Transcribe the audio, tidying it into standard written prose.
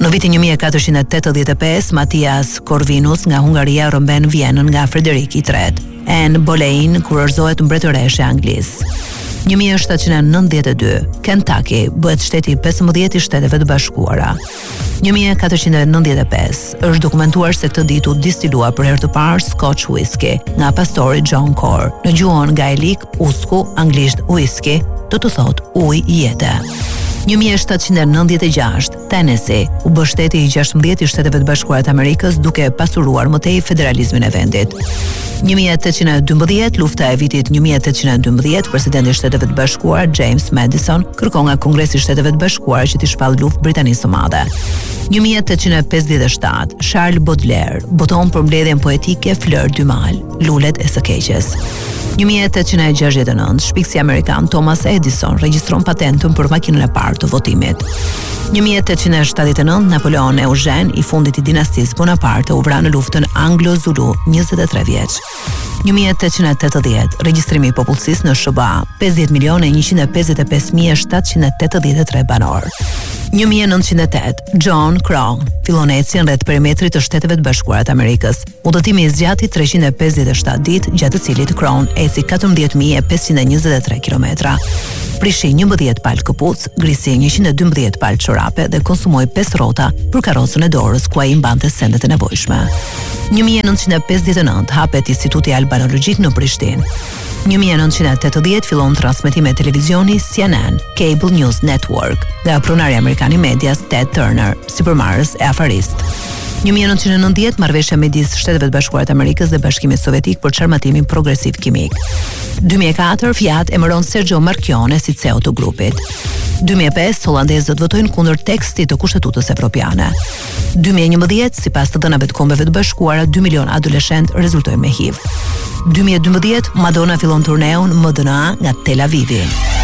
Në vitin 1485, Matias Corvinus nga Hungaria rrëmben Vienën nga Frederik III. Anne Boleyn kurorzohet mbretëreshe anglisë. 1792, Kentucky bëhet shteti 15 i Shteteve të Bashkuara. 1495, është dokumentuar se këtë ditë u distilua për herë të parë Scotch whisky nga pastori John Core. Në gjuhën gaelik, usku, anglisht whisky, do të thotë ujë jete. 1796, Tennessee u bë shteti i 16 i Shteteve të Bashkuara të Amerikës duke pasuruar më tej federalizmin e vendit. 1812, lufta e vitit 1812, presidenti i Shteteve të Bashkuara James Madison kërkon nga Kongresi i Shteteve të Bashkuara që t'i shpall luftë Britanisë së Madhe. 1857, Charles Baudelaire boton për mbledhjen poetike Fleur du Mal, Lulet e së keqes. 1869, shpikësi amerikan Thomas Edison regjistron patentën për makinën e parë të votimit. 1879, Napoleon Eugène, i fundit i dinastisë Bonaparte, u vra në luftën Anglo-Zulu, 23 vjeç. 1880, regjistrimi i popullsisë në SBA, 50.155.783 banor. 1908, John Crow fillon ecjen rreth perimetrit të Shteteve të Bashkuara të Amerikës. Udhëtimi i zgjati 357 ditë, gjatë të cilit Crow eci 14.523 kilometra. Prishi 11 palë këpuc, grisi 112 palë çorape dhe konsumoi 5 rrota për karrocën e dorës ku ai mbante sendet e nevojshme. 1959, hapet Instituti Albanologjik në Prishtinë. 1980, fillon transmetime televizioni CNN, Cable News Network, nga pronari amerikan i medias Ted Turner, sipërmarrës e afarist. 1990, marrëveshja midis Shteteve të Bashkuara të Amerikës dhe Bashkimit Sovjetik për çarmatimin progresiv kimik. 2004, Fiat emëron Sergio Marchionne si CEO të grupit. 2005, holandezët votojnë kundër tekstit të Kushtetutës Evropiane. 2011, sipas të dhënave të Kombeve të Bashkuara, 2 milion adoleshent rezultojnë me HIV. 2012, Madonna fillon turneun MDNA nga Tel Avivi.